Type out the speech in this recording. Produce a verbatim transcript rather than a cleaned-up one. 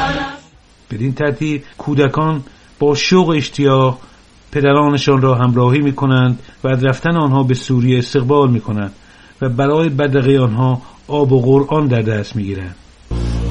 بدین ترتیب کودکان با شوق و اشتیاق پدرانشان را همراهی می کنند و از رفتن آنها به سوریه استقبال می کنند و برای بدرقه آنها آب و قرآن در دست می گیرند.